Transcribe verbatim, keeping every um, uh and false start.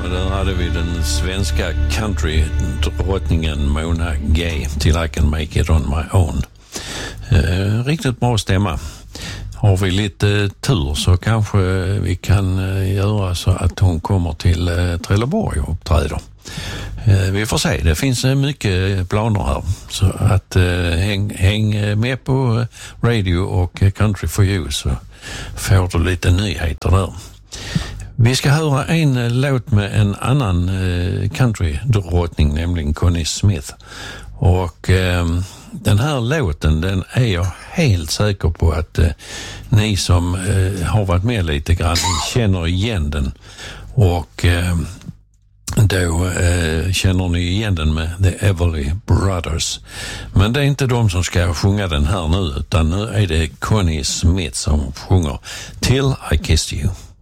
Där hade vi den svenska country-drottningen Mona Gay till I Can Make It On My Own. Eh, riktigt bra stämma. Har vi lite tur så kanske vi kan göra så att hon kommer till eh, Trelleborg och uppträder. Eh, vi får se, det finns mycket planer här. Så att eh, häng, häng med på radio och Country for You så får du lite nyheter där. Vi ska höra en låt med en annan eh, country-drottning, nämligen Connie Smith. Och eh, den här låten, den är jag helt säker på att eh, ni som eh, har varit med lite grann känner igen den. Och eh, då eh, känner ni igen den med The Everly Brothers. Men det är inte de som ska sjunga den här nu, utan nu är det Connie Smith som sjunger Till I Kissed You.